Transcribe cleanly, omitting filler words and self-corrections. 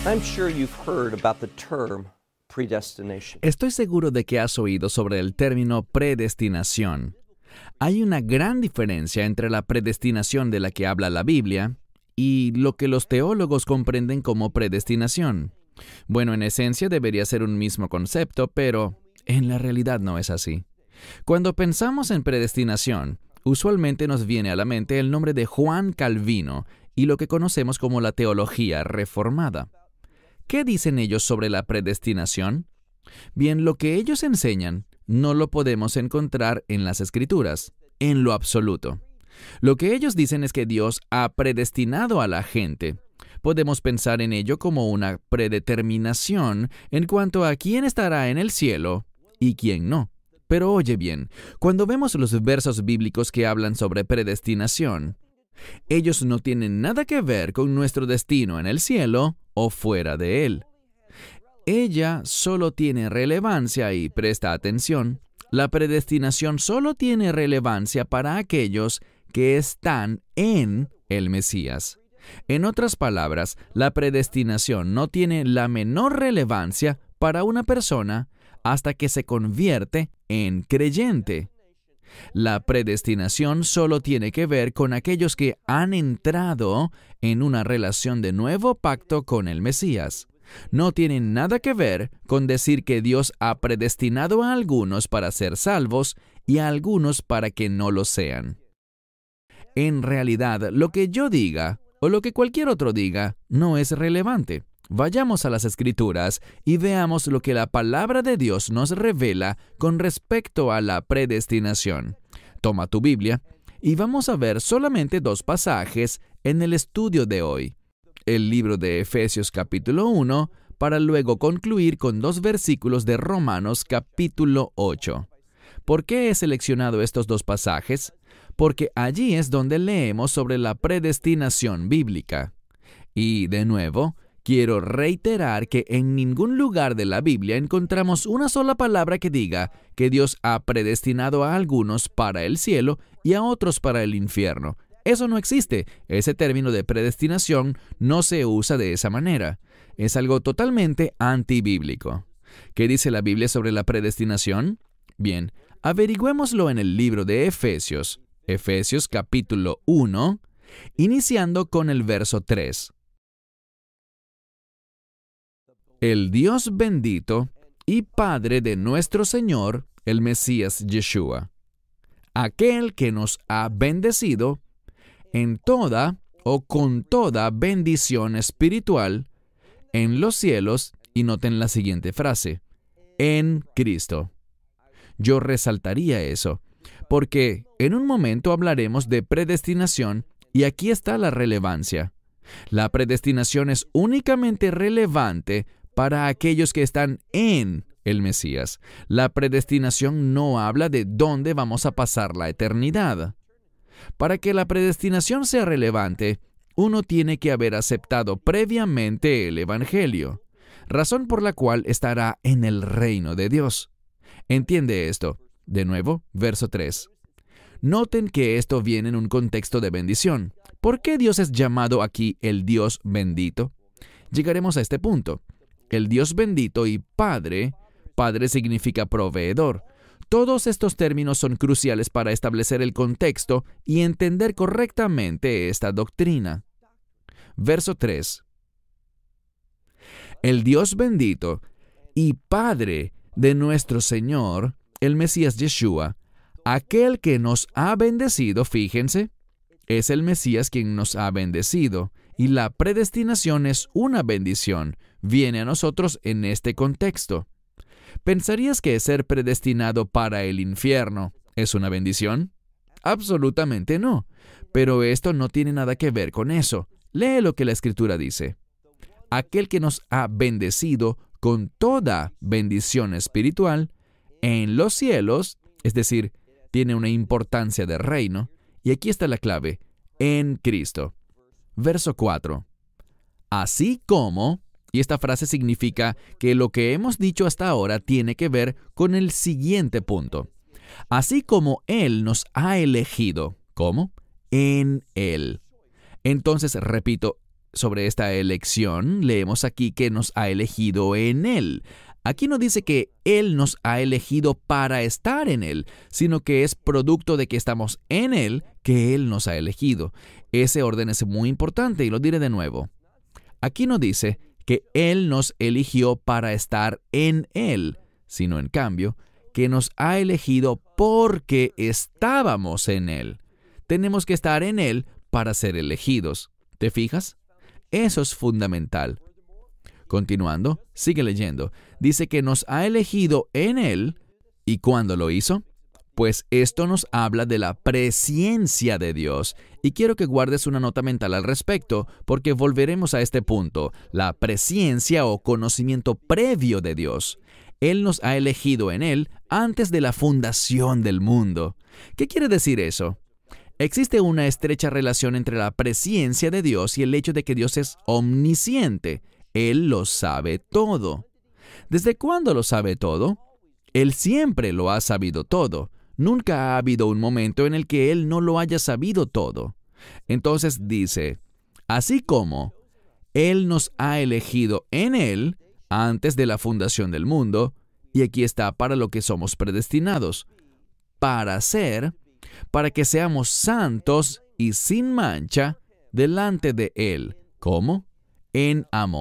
I'm sure you've heard about the term predestination. Estoy seguro de que has oído sobre el término predestinación. Hay una gran diferencia entre la predestinación de la que habla la Biblia y lo que los teólogos comprenden como predestinación. Bueno, en esencia debería ser un mismo concepto, pero en la realidad no es así. Cuando pensamos en predestinación, usualmente nos viene a la mente el nombre de Juan Calvino y lo que conocemos como la teología reformada. ¿Qué dicen ellos sobre la predestinación? Bien, lo que ellos enseñan no lo podemos encontrar en las Escrituras, en lo absoluto. Lo que ellos dicen es que Dios ha predestinado a la gente. Podemos pensar en ello como una predeterminación en cuanto a quién estará en el cielo y quién no. Pero oye bien, cuando vemos los versos bíblicos que hablan sobre predestinación, ellos no tienen nada que ver con nuestro destino en el cielo o fuera de él. Ella solo tiene relevancia y presta atención. La predestinación solo tiene relevancia para aquellos que están en el Mesías. En otras palabras, la predestinación no tiene la menor relevancia para una persona hasta que se convierte en creyente. La predestinación solo tiene que ver con aquellos que han entrado en una relación de nuevo pacto con el Mesías. No tiene nada que ver con decir que Dios ha predestinado a algunos para ser salvos y a algunos para que no lo sean. En realidad, lo que yo diga o lo que cualquier otro diga no es relevante. Vayamos a las Escrituras y veamos lo que la palabra de Dios nos revela con respecto a la predestinación. Toma tu Biblia y vamos a ver solamente dos pasajes en el estudio de hoy. El libro de Efesios capítulo 1, para luego concluir con dos versículos de Romanos capítulo 8. ¿Por qué he seleccionado estos dos pasajes? Porque allí es donde leemos sobre la predestinación bíblica. Y, de nuevo, quiero reiterar que en ningún lugar de la Biblia encontramos una sola palabra que diga que Dios ha predestinado a algunos para el cielo y a otros para el infierno. Eso no existe. Ese término de predestinación no se usa de esa manera. Es algo totalmente antibíblico. ¿Qué dice la Biblia sobre la predestinación? Bien, averigüémoslo en el libro de Efesios. Efesios capítulo 1, iniciando con el verso 3. El Dios bendito y Padre de nuestro Señor, el Mesías Yeshua, aquel que nos ha bendecido en toda o con toda bendición espiritual en los cielos, y noten la siguiente frase, en Cristo. Yo resaltaría eso, porque en un momento hablaremos de predestinación y aquí está la relevancia. La predestinación es únicamente relevante para aquellos que están en el Mesías. La predestinación no habla de dónde vamos a pasar la eternidad. Para que la predestinación sea relevante, uno tiene que haber aceptado previamente el Evangelio, razón por la cual estará en el reino de Dios. ¿Entiende esto? De nuevo, verso 3. Noten que esto viene en un contexto de bendición. ¿Por qué Dios es llamado aquí el Dios bendito? Llegaremos a este punto. El Dios bendito y Padre significa proveedor. Todos estos términos son cruciales para establecer el contexto y entender correctamente esta doctrina. Verso 3. El Dios bendito y Padre de nuestro Señor, el Mesías Yeshua, aquel que nos ha bendecido, fíjense, es el Mesías quien nos ha bendecido, y la predestinación es una bendición, viene a nosotros en este contexto. ¿Pensarías que ser predestinado para el infierno es una bendición? Absolutamente no, pero esto no tiene nada que ver con eso. Lee lo que la Escritura dice. Aquel que nos ha bendecido con toda bendición espiritual en los cielos, es decir, tiene una importancia de reino, y aquí está la clave, en Cristo. Verso 4. Así como, y esta frase significa que lo que hemos dicho hasta ahora tiene que ver con el siguiente punto. Así como Él nos ha elegido. ¿Cómo? En Él. Entonces, repito, sobre esta elección, leemos aquí que nos ha elegido en Él. Aquí no dice que Él nos ha elegido para estar en Él, sino que es producto de que estamos en Él que Él nos ha elegido. Ese orden es muy importante y lo diré de nuevo. Aquí no dice que Él nos eligió para estar en Él, sino en cambio, que nos ha elegido porque estábamos en Él. Tenemos que estar en Él para ser elegidos. ¿Te fijas? Eso es fundamental. Continuando, sigue leyendo. Dice que nos ha elegido en Él. ¿Y cuándo lo hizo? Pues esto nos habla de la presciencia de Dios. Y quiero que guardes una nota mental al respecto, porque volveremos a este punto, la presciencia o conocimiento previo de Dios. Él nos ha elegido en Él antes de la fundación del mundo. ¿Qué quiere decir eso? Existe una estrecha relación entre la presciencia de Dios y el hecho de que Dios es omnisciente. Él lo sabe todo. ¿Desde cuándo lo sabe todo? Él siempre lo ha sabido todo. Nunca ha habido un momento en el que Él no lo haya sabido todo. Entonces dice, así como Él nos ha elegido en Él antes de la fundación del mundo, y aquí está para lo que somos predestinados, para que seamos santos y sin mancha delante de Él. ¿Cómo? En amor.